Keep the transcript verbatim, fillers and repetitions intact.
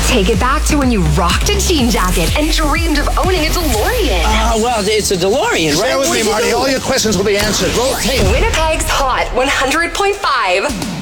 Take it back to when you rocked a jean jacket and dreamed of owning a DeLorean. Uh, well, it's a DeLorean, right? Stay with me, Marty. All your questions will be answered. Roll tape. Winnipeg's Hot one hundred point five.